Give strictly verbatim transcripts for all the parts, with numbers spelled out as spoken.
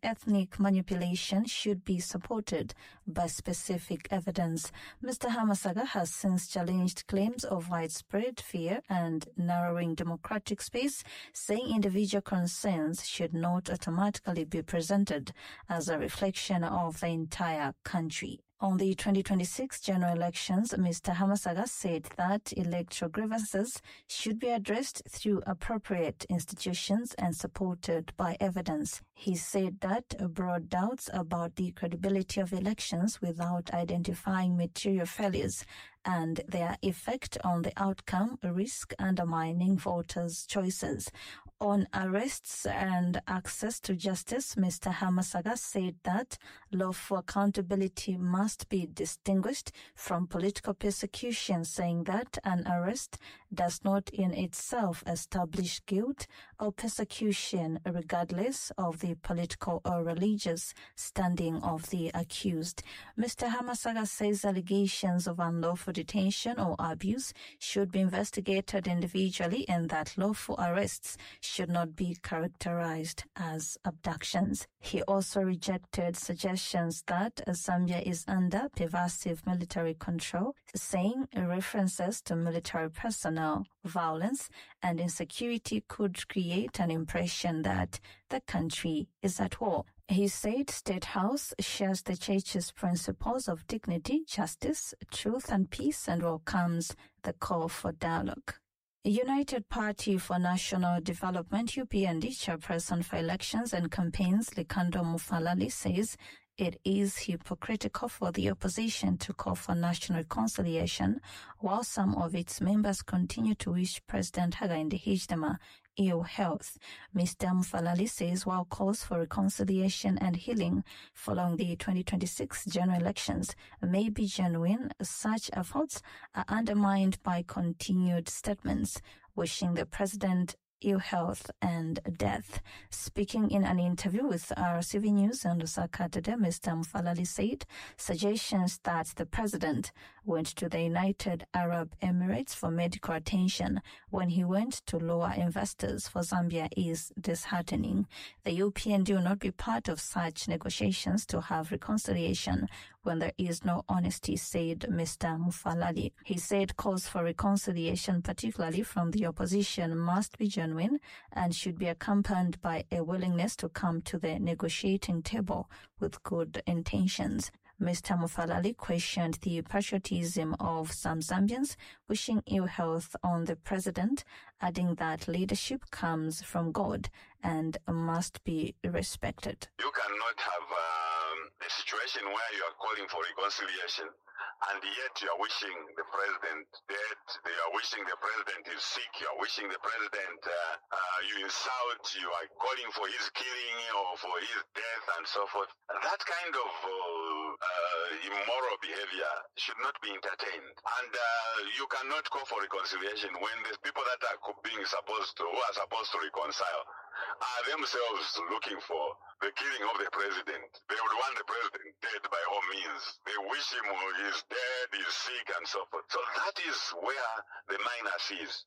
ethnic manipulation should be supported by specific evidence. Mister Hamasaga has since challenged claims of widespread fear and narrowing democratic space, saying individual concerns should not automatically be presented as a reflection of the entire country. On the twenty twenty-six general elections, Mister Hamasaga said that electoral grievances should be addressed through appropriate institutions and supported by evidence. He said that broad doubts about the credibility of elections without identifying material failures and their effect on the outcome risk undermining voters' choices. On arrests and access to justice, Mister Hamasaga said that lawful accountability must be distinguished from political persecution, saying that an arrest does not in itself establish guilt or persecution regardless of the political or religious standing of the accused. Mister Hamasaga says allegations of unlawful detention or abuse should be investigated individually and that lawful arrests should not be characterized as abductions. He also rejected suggestions that Zambia is under pervasive military control, saying references to military personnel, violence, and insecurity could create an impression that the country is at war. He said State House shares the Church's principles of dignity, justice, truth, and peace and welcomes the call for dialogue. United Party for National Development U P N D chairperson for elections and campaigns Likando Mufalali says it is hypocritical for the opposition to call for national reconciliation while some of its members continue to wish President Hakainde Hichilema ill health. Mister Mufalali says while calls for reconciliation and healing following the twenty twenty-six general elections may be genuine, such efforts are undermined by continued statements wishing the president ill health and death. Speaking in an interview with R C V News on Lusaka today, Mister Mufalali said suggestions that the president went to the United Arab Emirates for medical attention when he went to lure investors for Zambia is disheartening. The U P N D will not be part of such negotiations to have reconciliation when there is no honesty, said Mister Mufalali. He said calls for reconciliation, particularly from the opposition, must be genuine and should be accompanied by a willingness to come to the negotiating table with good intentions. Mister Mufalali questioned the patriotism of some Zambians wishing ill health on the president, adding that leadership comes from God and must be respected. You cannot have um, a situation where you are calling for reconciliation and yet you are wishing the president dead, you are wishing the president is sick, you are wishing the president, uh, uh, you insult, you are calling for his killing or for his death and so forth. That kind of uh, uh, immoral behavior should not be entertained. And uh, you cannot call for reconciliation when the people that are being supposed to, who are supposed to reconcile, are themselves looking for the killing of the president. They would want the president dead by all means. They wish him he's dead, he's sick, and so forth. So that is where the minus is.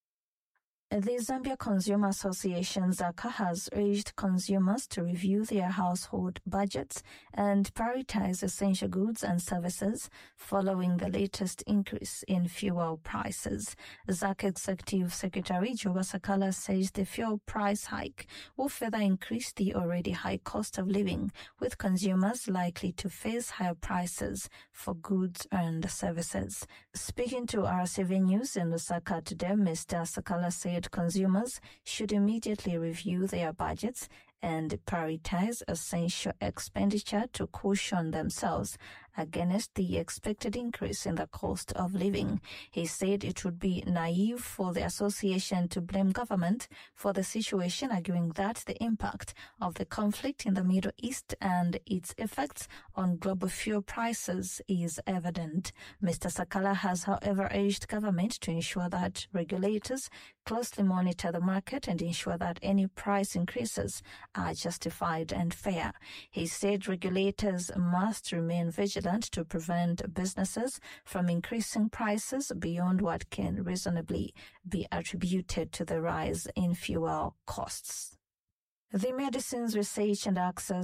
The Zambia Consumer Association ZACA has urged consumers to review their household budgets and prioritize essential goods and services following the latest increase in fuel prices. ZACA Executive Secretary Juba Sakala says the fuel price hike will further increase the already high cost of living, with consumers likely to face higher prices for goods and services. Speaking to R C V News in Lusaka today, Mister Sakala said consumers should immediately review their budgets and prioritize essential expenditure to cushion themselves against the expected increase in the cost of living. He said it would be naive for the association to blame government for the situation, arguing that the impact of the conflict in the Middle East and its effects on global fuel prices is evident. Mister Sakala has, however, urged government to ensure that regulators closely monitor the market and ensure that any price increases are justified and fair. He said regulators must remain vigilant to prevent businesses from increasing prices beyond what can reasonably be attributed to the rise in fuel costs. The Medicines Research and Access